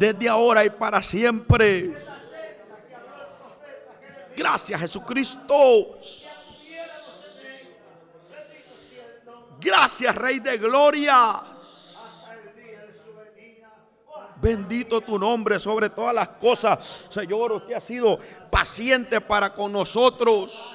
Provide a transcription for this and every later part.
desde ahora y para siempre. Gracias, Jesucristo. Gracias, Rey de Gloria. Bendito tu nombre sobre todas las cosas. Señor, usted ha sido paciente para con nosotros.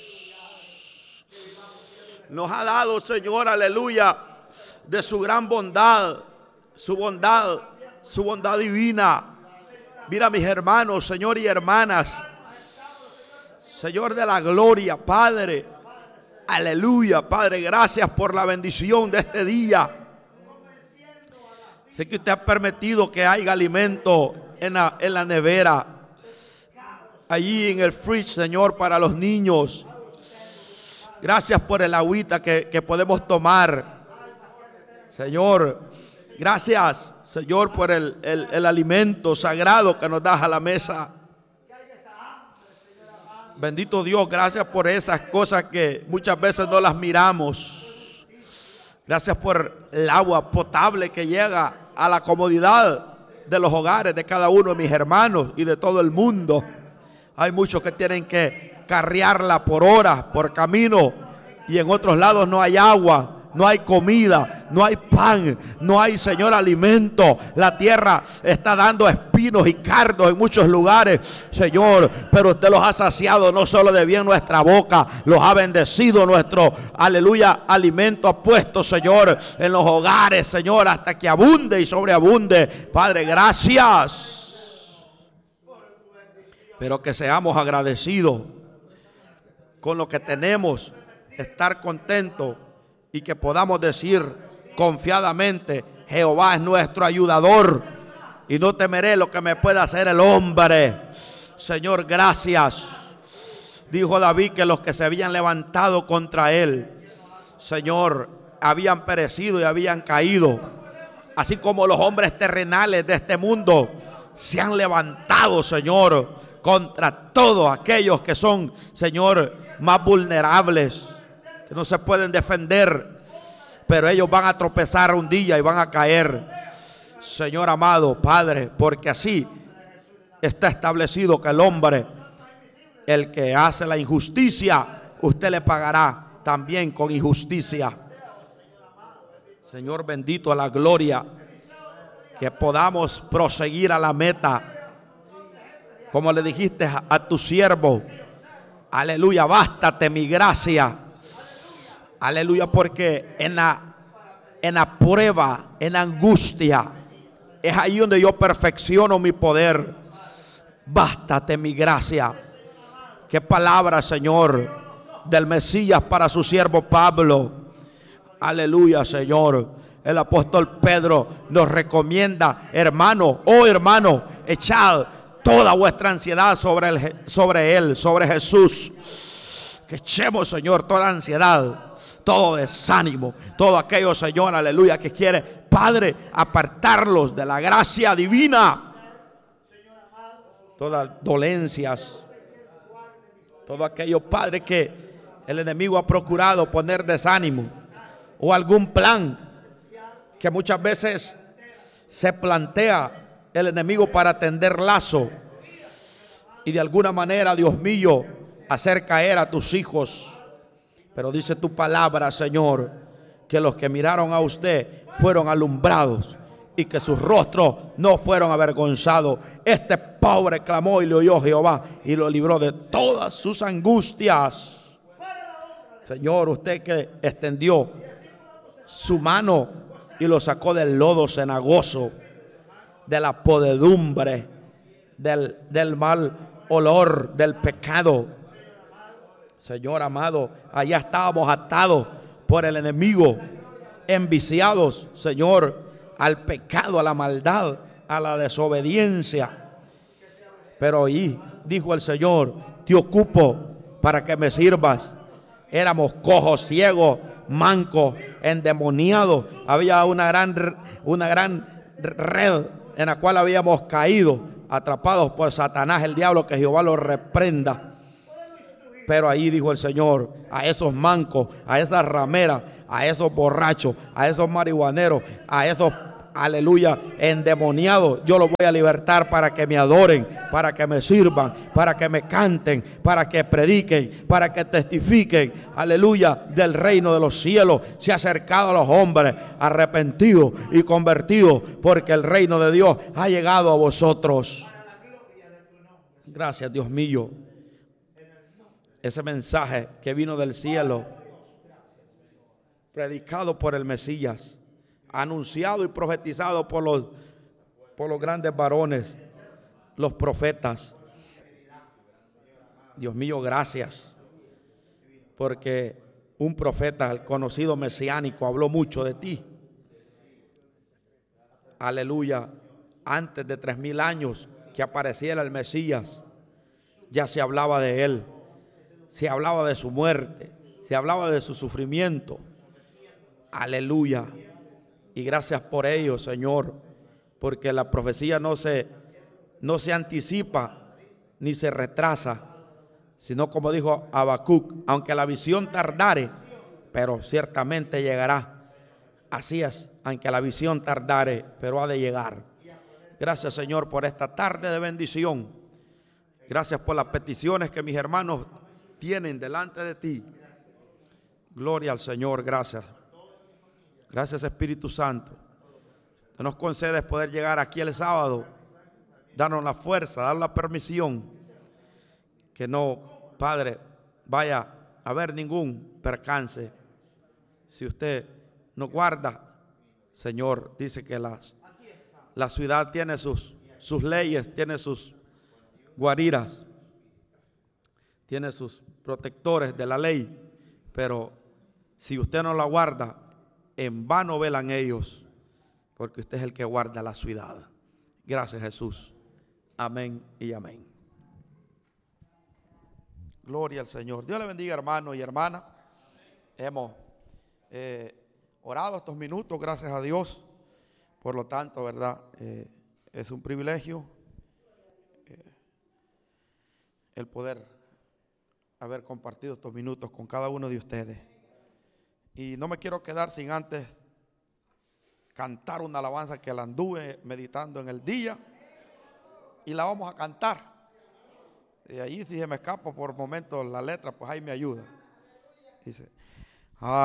Nos ha dado, Señor, aleluya, de su gran bondad, su bondad divina. Mira, mis hermanos, Señor, y hermanas, Señor de la gloria, Padre, aleluya, Padre, gracias por la bendición de este día. Sé que usted ha permitido que haya alimento en la nevera, allí en el fridge, Señor, para los niños. Gracias por el agüita que podemos tomar, Señor. Gracias, Señor, por el alimento sagrado que nos das a la mesa. Bendito Dios, gracias por esas cosas que muchas veces no las miramos. Gracias por el agua potable que llega a la comodidad de los hogares de cada uno de mis hermanos y de todo el mundo. Hay muchos que tienen que carrearla por horas, por camino, y en otros lados no hay agua, no hay comida, no hay pan, no hay, Señor, alimento. La tierra está dando espinos y cardos en muchos lugares, Señor, pero usted los ha saciado no solo de bien nuestra boca, los ha bendecido nuestro, aleluya, alimento ha puesto, Señor, en los hogares, Señor, hasta que abunde y sobreabunde. Padre, gracias. Pero que seamos agradecidos con lo que tenemos, estar contentos y que podamos decir confiadamente: Jehová es nuestro ayudador y no temeré lo que me pueda hacer el hombre. Señor, gracias. Dijo David que los que se habían levantado contra él, Señor, habían perecido y habían caído, así como los hombres terrenales de este mundo se han levantado, Señor, contra todos aquellos que son, Señor, más vulnerables, que no se pueden defender, pero ellos van a tropezar un día y van a caer. Señor amado, Padre, porque así está establecido que el hombre, el que hace la injusticia, usted le pagará también con injusticia. Señor bendito, a la gloria, que podamos proseguir a la meta, como le dijiste a tu siervo, aleluya, bástate mi gracia. Aleluya, porque en la prueba, en la angustia, es ahí donde yo perfecciono mi poder. Bástate mi gracia. Qué palabra, Señor, del Mesías para su siervo Pablo. Aleluya, Señor. El apóstol Pedro nos recomienda: hermano, oh hermano, echad toda vuestra ansiedad sobre él, sobre Jesús. Que echemos, Señor, toda ansiedad, todo desánimo, todo aquello, Señor, aleluya, que quiere, Padre, apartarlos de la gracia divina. Todas dolencias, todo aquello, Padre, que el enemigo ha procurado poner desánimo, o algún plan que muchas veces se plantea el enemigo para tender lazo y de alguna manera, Dios mío, hacer caer a tus hijos. Pero dice tu palabra, Señor, que los que miraron a usted fueron alumbrados y que sus rostros no fueron avergonzados. Este pobre clamó y le oyó Jehová y lo libró de todas sus angustias. Señor, usted que extendió su mano y lo sacó del lodo cenagoso, de la podredumbre, del mal olor, del pecado. Señor amado, allá estábamos atados por el enemigo, enviciados, Señor, al pecado, a la maldad, a la desobediencia. Pero ahí dijo el Señor: te ocupo para que me sirvas. Éramos cojos, ciegos, mancos, endemoniados. Había una gran red en la cual habíamos caído, atrapados por Satanás, el diablo, que Jehová lo reprenda. Pero ahí dijo el Señor: a esos mancos, a esas rameras, a esos borrachos, a esos marihuaneros, a esos aleluya, endemoniados, yo los voy a libertar para que me adoren, para que me sirvan, para que me canten, para que prediquen, para que testifiquen, aleluya, del reino de los cielos. Se ha acercado a los hombres arrepentidos y convertidos, porque el reino de Dios ha llegado a vosotros. Gracias, Dios mío. Ese mensaje que vino del cielo, predicado por el Mesías, anunciado y profetizado por los grandes varones, los profetas. Dios mío, gracias, porque un profeta, el conocido mesiánico, habló mucho de ti. Aleluya. Antes de 3000 años que apareciera el Mesías, ya se hablaba de él, se hablaba de su muerte, se hablaba de su sufrimiento. Aleluya. Y gracias por ello, Señor, porque la profecía no se anticipa ni se retrasa, sino como dijo Habacuc, aunque la visión tardare, pero ciertamente llegará. Así es, aunque la visión tardare, pero ha de llegar. Gracias, Señor, por esta tarde de bendición. Gracias por las peticiones que mis hermanos tienen delante de ti. Gloria al Señor, gracias. Gracias, Espíritu Santo. Tú nos concedes poder llegar aquí el sábado, darnos la fuerza, dar la permisión, que no, Padre, vaya a haber ningún percance. Si usted no guarda, Señor, dice que la ciudad tiene sus leyes, tiene sus guariras, tiene sus protectores de la ley, pero si usted no la guarda, en vano velan ellos, porque usted es el que guarda la ciudad. Gracias, Jesús. Amén y amén. Gloria al Señor. Dios le bendiga, hermano y hermana. Hemos orado estos minutos, gracias a Dios. Por lo tanto, ¿verdad? Es un privilegio el poder haber compartido estos minutos con cada uno de ustedes. Y no me quiero quedar sin antes cantar una alabanza que la anduve meditando en el día y la vamos a cantar. Y ahí si se me escapa por momentos la letra, pues ahí me ayuda. Dice: